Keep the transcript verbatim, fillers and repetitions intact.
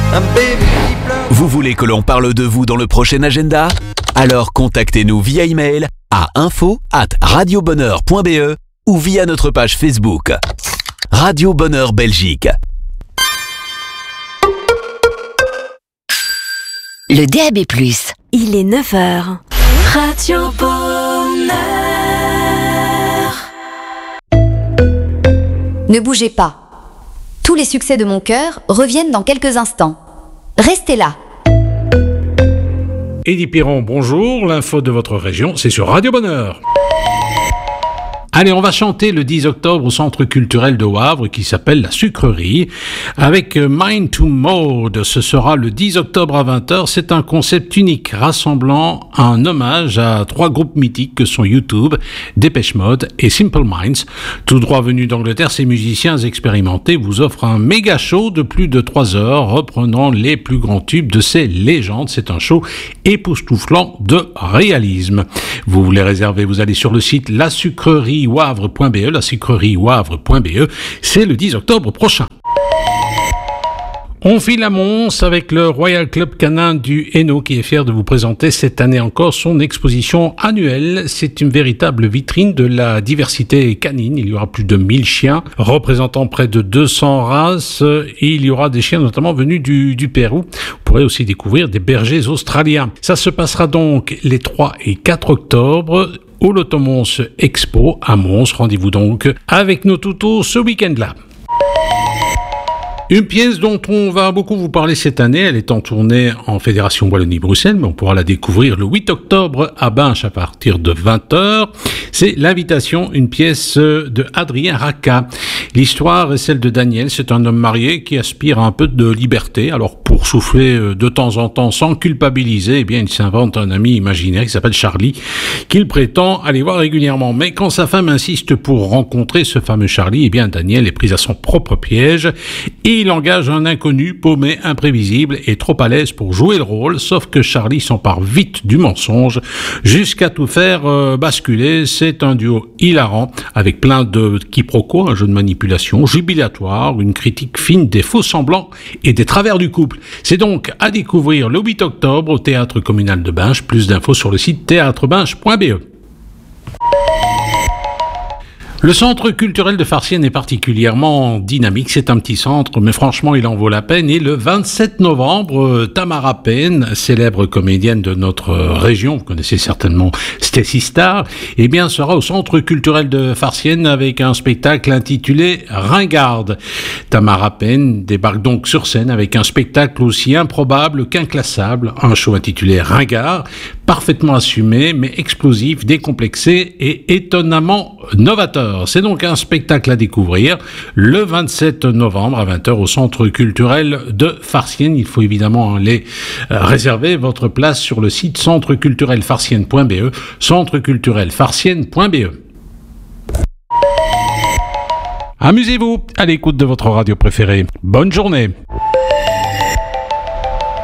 Un baby pleure. Vous voulez que l'on parle de vous dans le prochain agenda? Alors contactez-nous via email à info arobase radiobonheur point b e ou via notre page Facebook. Radio Bonheur Belgique. Le D A B plus. Il est neuf heures. Radio Bonheur. Ne bougez pas. Tous les succès de mon cœur reviennent dans quelques instants. Restez là. Eddie Piron, bonjour. L'info de votre région, c'est sur Radio Bonheur. Allez, on va chanter le dix octobre au Centre culturel de Wavre qui s'appelle La Sucrerie avec Mind to Mode. Ce sera le dix octobre à vingt heures. C'est un concept unique rassemblant un hommage à trois groupes mythiques que sont YouTube, Dépêche Mode et Simple Minds. Tout droit venus d'Angleterre, ces musiciens expérimentés vous offrent un méga show de plus de trois heures reprenant les plus grands tubes de ces légendes. C'est un show époustouflant de réalisme. Vous voulez réserver, vous allez sur le site La Sucrerie wavre point b e, la sucrerie wavre point b e, c'est le dix octobre prochain. On file à Mons avec le Royal Club Canin du Hainaut qui est fier de vous présenter cette année encore son exposition annuelle. C'est une véritable vitrine de la diversité canine. Il y aura plus de mille chiens représentant près de deux cents races et il y aura des chiens notamment venus du, du Pérou. Vous pourrez aussi découvrir des bergers australiens. Ça se passera donc les trois et quatre octobre au Lotomons Expo à Mons. Rendez-vous donc avec nos toutous ce week-end-là. Une pièce dont on va beaucoup vous parler cette année, elle est en tournée en Fédération Wallonie-Bruxelles, mais on pourra la découvrir le huit octobre à Binche à partir de vingt heures. C'est L'Invitation, une pièce de Adrien Racca. L'histoire est celle de Daniel, c'est un homme marié qui aspire à un peu de liberté. Alors pour souffler de temps en temps sans culpabiliser, eh bien il s'invente un ami imaginaire qui s'appelle Charlie, qu'il prétend aller voir régulièrement. Mais quand sa femme insiste pour rencontrer ce fameux Charlie, eh bien Daniel est pris à son propre piège et il engage un inconnu paumé, imprévisible et trop à l'aise pour jouer le rôle, sauf que Charlie s'empare vite du mensonge jusqu'à tout faire euh, basculer. C'est un duo hilarant avec plein de quiproquos, un jeu de manipulation jubilatoire, une critique fine des faux semblants et des travers du couple. C'est donc à découvrir le huit octobre au Théâtre Communal de Binche. Plus d'infos sur le site théâtre binche point b e. Le centre culturel de Farciennes est particulièrement dynamique. C'est un petit centre, mais franchement, il en vaut la peine. Et le vingt-sept novembre, Tamara Payne, célèbre comédienne de notre région, vous connaissez certainement Stacy Star, eh bien, sera au centre culturel de Farciennes avec un spectacle intitulé Ringarde. Tamara Payne débarque donc sur scène avec un spectacle aussi improbable qu'inclassable, un show intitulé Ringard, parfaitement assumé, mais explosif, décomplexé et étonnamment novateur. C'est donc un spectacle à découvrir le vingt-sept novembre à vingt heures au Centre culturel de Farciennes. Il faut évidemment aller réserver votre place sur le site centre culturel farciennes point b e, centre culturel farciennes point b e. Amusez-vous à l'écoute de votre radio préférée. Bonne journée.